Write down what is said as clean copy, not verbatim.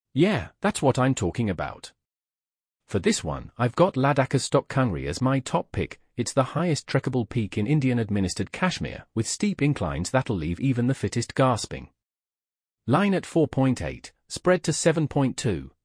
Yeah, that's what I'm talking about. For this one, I've got Ladakh Kangri as my top pick. It's the highest trekkable peak in Indian-administered Kashmir, with steep inclines that'll leave even the fittest gasping. Line at 4.8, spread to 7.2,